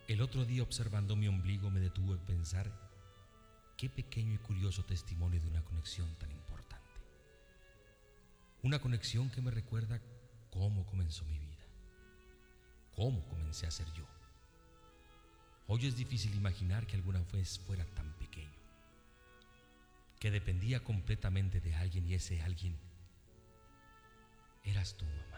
El otro día, observando mi ombligo, me detuve a pensar qué pequeño y curioso testimonio de una conexión tan importante. Una conexión que me recuerda cómo comenzó mi vida, cómo comencé a ser yo. Hoy es difícil imaginar que alguna vez fuera tan pequeño, que dependía completamente de alguien, y ese alguien eras tú, mamá.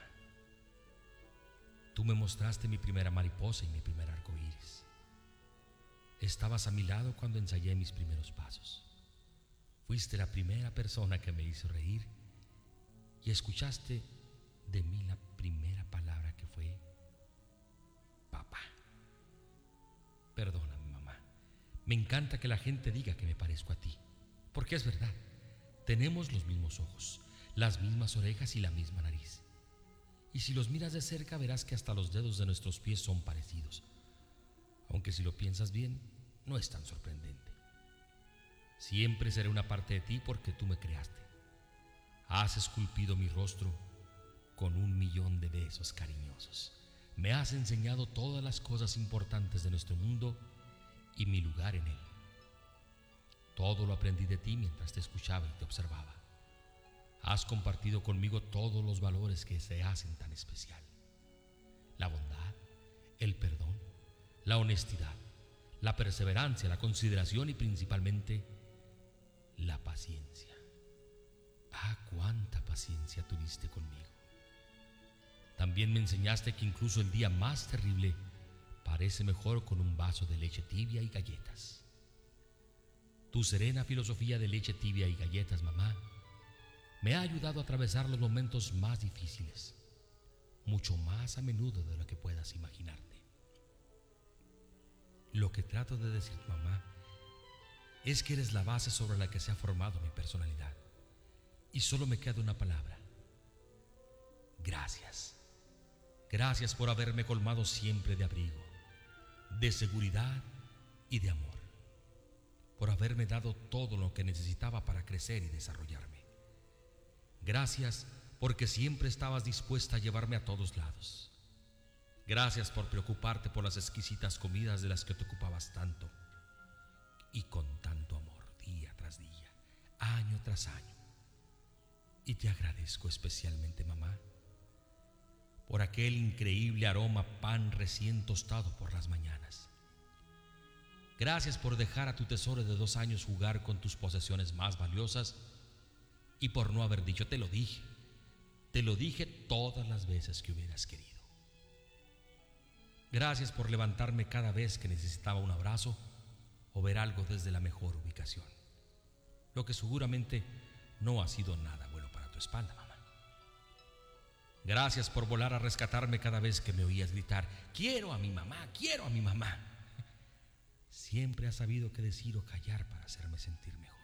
Tú me mostraste mi primera mariposa y mi primer arco iris. Estabas a mi lado cuando ensayé mis primeros pasos. Fuiste la primera persona que me hizo reír y escuchaste de mí la primera palabra, que fue papá. Perdóname, mamá. Me encanta que la gente diga que me parezco a ti, porque es verdad. Tenemos los mismos ojos, las mismas orejas y la misma nariz. Y si los miras de cerca verás que hasta los dedos de nuestros pies son parecidos. Aunque si lo piensas bien, no es tan sorprendente. Siempre seré una parte de ti porque tú me creaste. Has esculpido mi rostro con 1.000.000 de besos cariñosos. Me has enseñado todas las cosas importantes de nuestro mundo y mi lugar en él. Todo lo aprendí de ti mientras te escuchaba y te observaba. Has compartido conmigo todos los valores que se hacen tan especial: la bondad, el perdón, la honestidad, la perseverancia, la consideración y principalmente la paciencia. Ah, cuánta paciencia tuviste conmigo. También me enseñaste que incluso el día más terrible parece mejor con un vaso de leche tibia y galletas. Tu serena filosofía de leche tibia y galletas, mamá, me ha ayudado a atravesar los momentos más difíciles, mucho más a menudo de lo que puedas imaginarte. Lo que trato de decir, mamá, es que eres la base sobre la que se ha formado mi personalidad. Y solo me queda una palabra: gracias. Gracias por haberme colmado siempre de abrigo, de seguridad y de amor. Por haberme dado todo lo que necesitaba para crecer y desarrollarme. Gracias porque siempre estabas dispuesta a llevarme a todos lados. Gracias por preocuparte por las exquisitas comidas de las que te ocupabas tanto y con tanto amor, día tras día, año tras año. Y te agradezco especialmente, mamá, por aquel increíble aroma pan recién tostado por las mañanas. Gracias por dejar a tu tesoro de 2 años jugar con tus posesiones más valiosas y por no haber dicho te lo dije todas las veces que hubieras querido. Gracias por levantarme cada vez que necesitaba un abrazo o ver algo desde la mejor ubicación, lo que seguramente no ha sido nada bueno para tu espalda, mamá. Gracias por volar a rescatarme cada vez que me oías gritar: quiero a mi mamá, quiero a mi mamá. Siempre has sabido qué decir o callar para hacerme sentir mejor.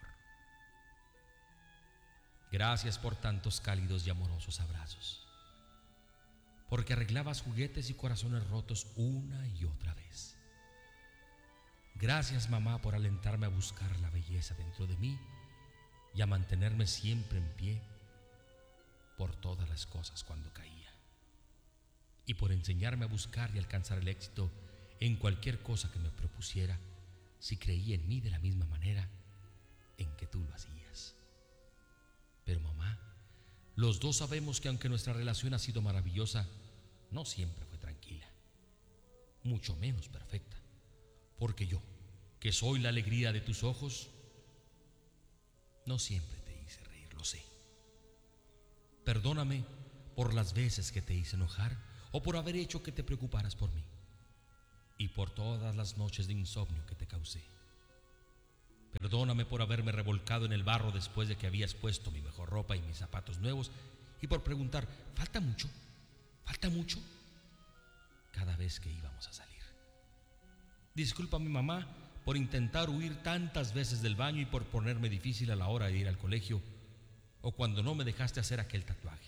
Gracias por tantos cálidos y amorosos abrazos, porque arreglabas juguetes y corazones rotos una y otra vez. Gracias, mamá, por alentarme a buscar la belleza dentro de mí y a mantenerme siempre en pie por todas las cosas cuando caía, y por enseñarme a buscar y alcanzar el éxito en cualquier cosa que me propusiera si creía en mí de la misma manera en que tú lo hacías. Pero mamá, los dos sabemos que aunque nuestra relación ha sido maravillosa, no siempre fue tranquila, mucho menos perfecta, porque yo, que soy la alegría de tus ojos, no siempre te hice reír, lo sé. Perdóname por las veces que te hice enojar o por haber hecho que te preocuparas por mí, y por todas las noches de insomnio que te causé. Perdóname por haberme revolcado en el barro después de que habías puesto mi mejor ropa y mis zapatos nuevos, y por preguntar: ¿falta mucho? ¿Falta mucho? Cada vez que íbamos a salir. Discúlpame, mamá, por intentar huir tantas veces del baño y por ponerme difícil a la hora de ir al colegio o cuando no me dejaste hacer aquel tatuaje.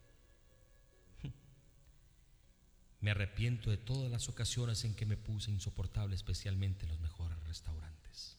Me arrepiento de todas las ocasiones en que me puse insoportable, especialmente en los mejores restaurantes.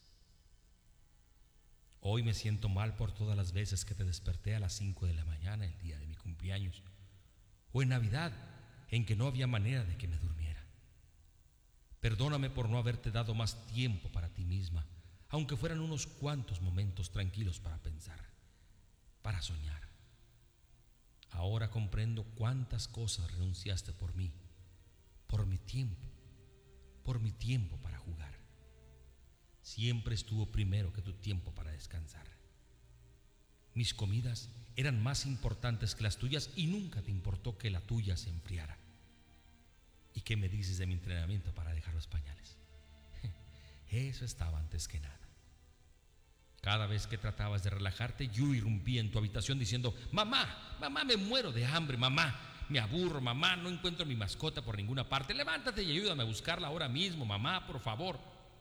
Hoy me siento mal por todas las veces que te desperté a las 5 de la mañana el día de mi cumpleaños, o en Navidad, en que no había manera de que me durmiera. Perdóname por no haberte dado más tiempo para ti misma, aunque fueran unos cuantos momentos tranquilos para pensar, para soñar. Ahora comprendo cuántas cosas renunciaste por mí, por mi tiempo para jugar. Siempre estuvo primero que tu tiempo para descansar. Mis comidas eran más importantes que las tuyas y nunca te importó que la tuya se enfriara. ¿Y qué me dices de mi entrenamiento para dejar los pañales? Eso estaba antes que nada. Cada vez que tratabas de relajarte, yo irrumpía en tu habitación diciendo: mamá, mamá, me muero de hambre, mamá, me aburro, mamá, no encuentro a mi mascota por ninguna parte, levántate y ayúdame a buscarla ahora mismo, mamá, por favor.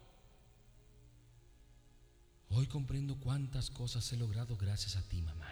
Hoy comprendo cuántas cosas he logrado gracias a ti, mamá.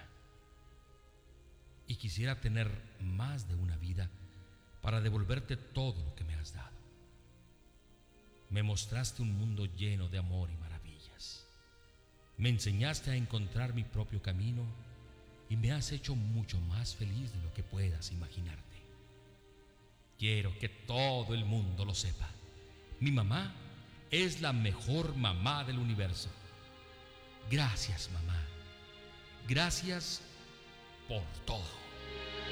Y quisiera tener más de una vida para devolverte todo lo que me has dado. Me mostraste un mundo lleno de amor y maravillas. Me enseñaste a encontrar mi propio camino y me has hecho mucho más feliz de lo que puedas imaginarte. Quiero que todo el mundo lo sepa. Mi mamá es la mejor mamá del universo. Gracias, mamá. Gracias por todo.